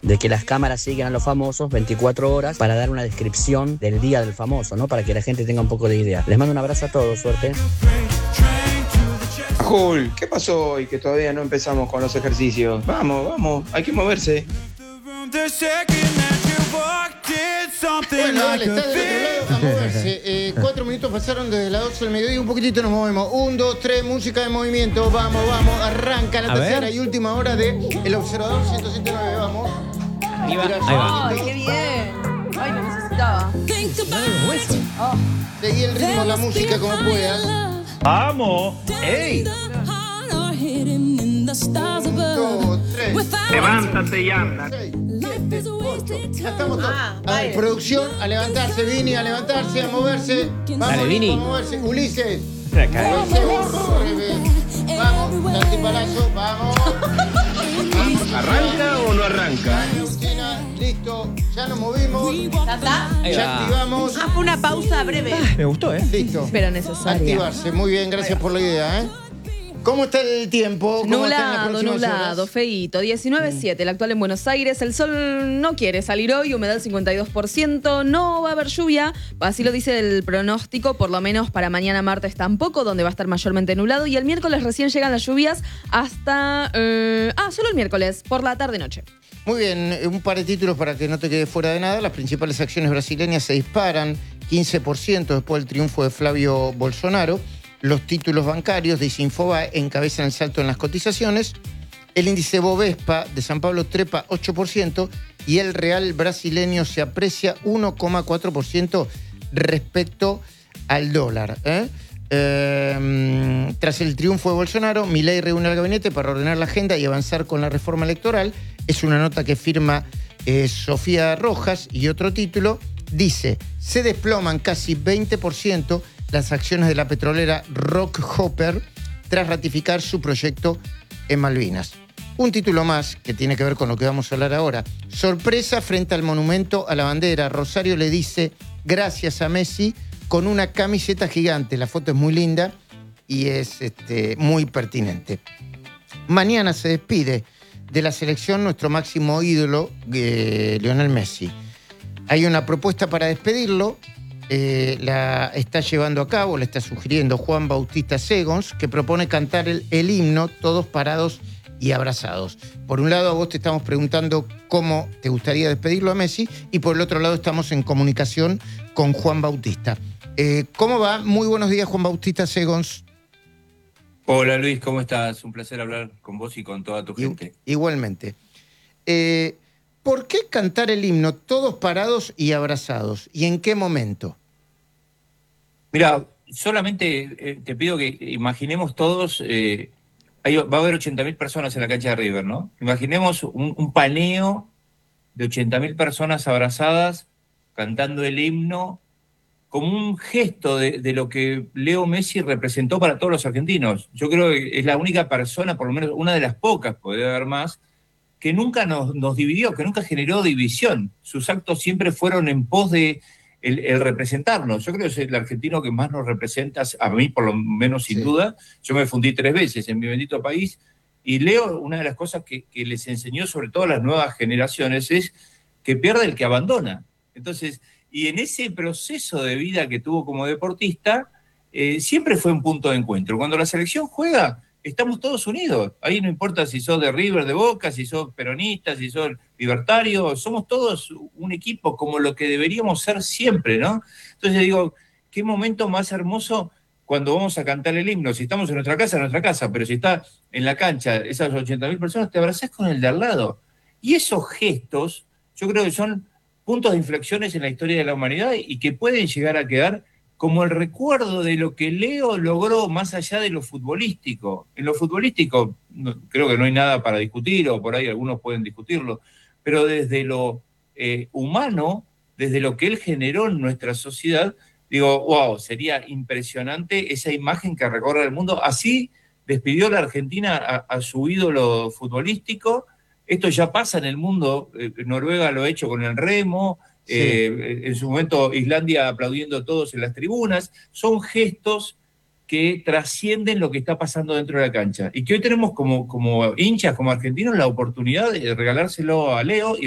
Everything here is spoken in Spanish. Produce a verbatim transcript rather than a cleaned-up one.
de que las cámaras siguen a los famosos veinticuatro horas para dar una descripción del día del famoso, ¿no? Para que la gente tenga un poco de idea. Les mando un abrazo a todos, suerte. Jul, ¿qué pasó hoy que todavía no empezamos con los ejercicios? Vamos, vamos, hay que moverse. Bueno, dale, está del otro lado a moverse. Eh, cuatro minutos pasaron desde las doce del mediodía, un poquitito nos movemos. Un, dos, tres, música de movimiento. Vamos, vamos, arranca la A tercera ver. y última hora de El Observador ciento siete punto nueve. Vamos. Ahí va, ahí va. ¡Ay, qué bien! ¡Ay, lo necesitaba! Oh. Seguí el ritmo, la música como puedas. ¡Vamos! ¡Ey! Dos, tres. Levántate y anda. seis, siete, ocho. Ya estamos todos. Ah, A ver, vale. producción, a levantarse, Vini, a levantarse, a moverse. Vamos, Dale, Vini. a moverse. Ulises. Acá. Moverse, Borre. Vamos, Santi Palazzo, vamos. Vamos. ¿Arranca o no arranca? Dale, Agustina, listo, ya nos movimos, ¿Ya está? Ahí ya va. activamos. Ah, fue una pausa breve. Me gustó, ¿eh? Listo. Pero necesaria. Activarse, muy bien, gracias por la idea, ¿eh? ¿Cómo está el tiempo? ¿Cómo están las Nublado, próximas nublado, horas? feíto. diecinueve siete, el actual en Buenos Aires. El sol no quiere salir hoy, humedad cincuenta y dos por ciento. No va a haber lluvia, así lo dice el pronóstico, por lo menos para mañana martes tampoco, donde va a estar mayormente nublado. Y el miércoles recién llegan las lluvias hasta... eh, ah, solo el miércoles, por la tarde-noche. Muy bien, un par de títulos para que no te quedes fuera de nada. Las principales acciones brasileñas se disparan quince por ciento después del triunfo de Flavio Bolsonaro. Los títulos bancarios, dice Infobae, encabezan el salto en las cotizaciones. El índice Bovespa de San Pablo trepa ocho por ciento y el real brasileño se aprecia uno coma cuatro por ciento respecto al dólar. ¿eh? Eh, tras el triunfo de Bolsonaro, Milei reúne al gabinete para ordenar la agenda y avanzar con la reforma electoral. Es una nota que firma eh, Sofía Rojas y otro título dice: se desploman casi veinte por ciento las acciones de la petrolera Rockhopper tras ratificar su proyecto en Malvinas. Un título más que tiene que ver con lo que vamos a hablar ahora. Sorpresa frente al monumento a la bandera. Rosario le dice gracias a Messi con una camiseta gigante. La foto es muy linda y es este, muy pertinente. Mañana se despide de la selección nuestro máximo ídolo, eh, Lionel Messi. Hay una propuesta para despedirlo. Eh, la está llevando a cabo, la está sugiriendo Juan Bautista Segons, que propone cantar el, el himno todos parados y abrazados. Por un lado, a vos te estamos preguntando cómo te gustaría despedirlo a Messi, y por el otro lado estamos en comunicación con Juan Bautista. Eh, ¿Cómo va? Muy buenos días, Juan Bautista Segons. Hola Luis, ¿cómo estás? Un placer hablar con vos y con toda tu gente. I, igualmente. Eh, ¿Por qué cantar el himno todos parados y abrazados? ¿Y en qué momento? Mira, solamente eh, te pido que imaginemos todos, eh, hay, va a haber ochenta mil personas en la cancha de River, ¿no? Imaginemos un, un paneo de ochenta mil personas abrazadas, cantando el himno, como un gesto de, de lo que Leo Messi representó para todos los argentinos. Yo creo que es la única persona, por lo menos una de las pocas, podría haber más, que nunca nos, nos dividió, que nunca generó división. Sus actos siempre fueron en pos de el, el representarnos. Yo creo que es el argentino que más nos representa, a mí por lo menos sin Sí. duda. Yo me fundí tres veces en mi bendito país, y Leo, una de las cosas que, que les enseñó sobre todo a las nuevas generaciones es que pierde el que abandona. Entonces, y en ese proceso de vida que tuvo como deportista, eh, siempre fue un punto de encuentro. Cuando la selección juega, estamos todos unidos. Ahí no importa si sos de River, de Boca, si sos peronista, si sos libertario, somos todos un equipo como lo que deberíamos ser siempre, ¿no? Entonces digo, qué momento más hermoso cuando vamos a cantar el himno. Si estamos en nuestra casa, en nuestra casa, pero si está en la cancha esas ochenta mil personas, te abrazás con el de al lado. Y esos gestos, yo creo que son puntos de inflexiones en la historia de la humanidad y que pueden llegar a quedar como el recuerdo de lo que Leo logró más allá de lo futbolístico. En lo futbolístico no, creo que no hay nada para discutir, o por ahí algunos pueden discutirlo, pero desde lo eh, humano, desde lo que él generó en nuestra sociedad, digo, wow, sería impresionante esa imagen que recorre el mundo. Así despidió la Argentina a, a su ídolo futbolístico. Esto ya pasa en el mundo. eh, Noruega lo ha hecho con el remo, Sí. eh, en su momento Islandia aplaudiendo a todos en las tribunas. Son gestos que trascienden lo que está pasando dentro de la cancha y que hoy tenemos como, como hinchas, como argentinos, la oportunidad de regalárselo a Leo. Y